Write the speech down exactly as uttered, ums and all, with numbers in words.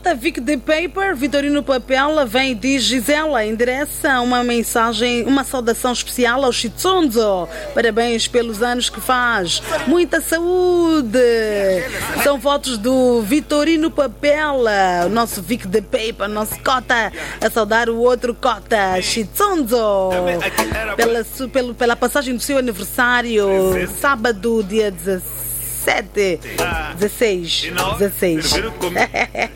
Cota Vic de Paper, Vitorino Papel, vem e diz: Gisela, endereça uma mensagem, uma saudação especial ao Chitsonzo. Parabéns pelos anos que faz. Muita saúde. São votos do Vitorino Papel, o nosso Vic de Paper, nosso Cota, a saudar o outro Cota, Chitsonzo, pela, pela, pela passagem do seu aniversário, sábado, dia dezessete, dezesseis, dezesseis.